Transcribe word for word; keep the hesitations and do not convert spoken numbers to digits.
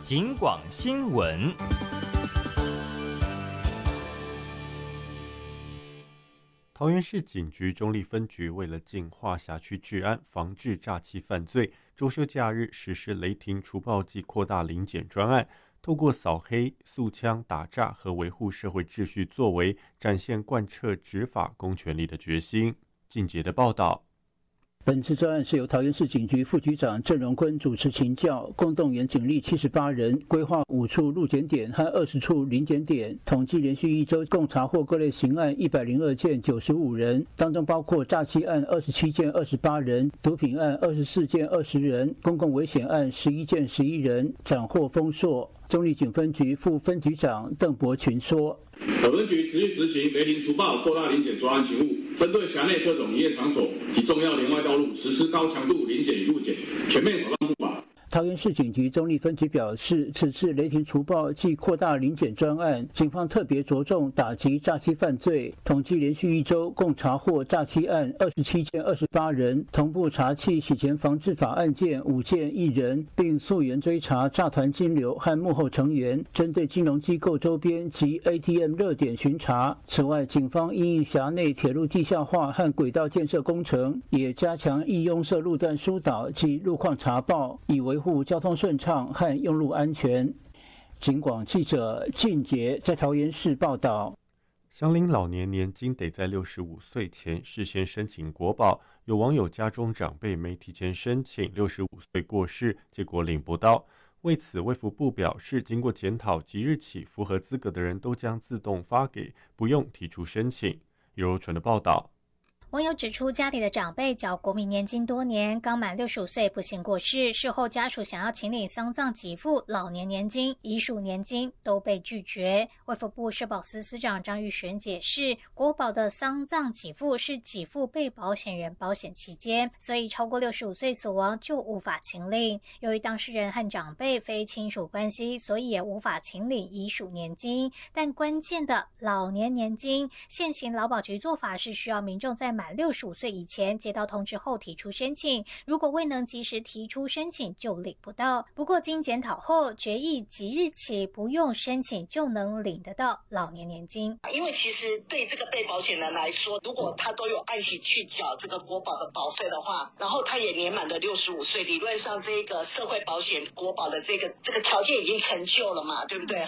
警广新闻。 桃园市警局中坜分局为了净化辖区治安，防治诈欺犯罪，周休假日实施雷霆除暴暨扩大临检专案，透过扫黑、肃枪、打诈和维护社会秩序作为，展现贯彻执法公权力的决心。靳杰的报道。 本次专案是由桃园市警局副局长郑荣坤主持请教，共动员警力七十八人，规划五处路检点和二十处临检点，统计连续一周共查获各类刑案一百零二件，九十五人，当中包括诈欺案二十七件，二十八人，毒品案二十四件，二十人，公共危险案十一件，十一人，斩获丰硕。中坜警分局副分局长邓伯群说：“ 本分局持续执行雷霆除暴、扩大临检专案勤务，针对辖内各种营业场所及重要连外道路实施高强度临检与路检，全面扫荡不法。” 桃园市警局中坜分局表示，此次雷霆除暴暨扩大临检专案，警方特别着重打击诈欺犯罪，统计连续一周共查获诈欺案二十七件，二十八人，同步查缉洗钱防治法案件五件，一人，并溯源追查诈团金流和幕后成员，针对金融机构周边及 A T M 热点巡查。此外，警方因应辖内铁路地下化和轨道建设工程，也加强易拥塞路段疏导及路况查报，以维护交通顺畅和用路安全。警广记者靳杰在桃园市报道。 乡邻老年年金得在六十五岁前事先申请国保，有网友家中长辈没提前申请，六十五岁过世，结果领不到。为此，卫福部表示，经过检讨，即日起符合资格的人都将自动发给，不用提出申请。尤柔纯的报道。 网友指出，家里的长辈缴国民年金多年，刚满六十五岁不幸过世，事后家属想要请领丧葬给付、老年年金、遗属年金都被拒绝。卫福部社保司司长张玉璇解释，国保的丧葬给付是给付被保险人保险期间，所以超过六十五岁死亡就无法请领。由于当事人和长辈非亲属关系，所以也无法请领遗属年金。但关键的老年年金，现行劳保局做法是需要民众在满六十五岁以前接到通知后提出申请，如果未能及时提出申请就领不到。不过经检讨后决议，即日起不用申请就能领得到老年年金。 因为其实对这个被保险人来说，如果他都有按期去缴这个国保的保费的话，然后他也年满了六十五岁，理论上这个社会保险国保的这个这个条件已经成就了嘛，对不对？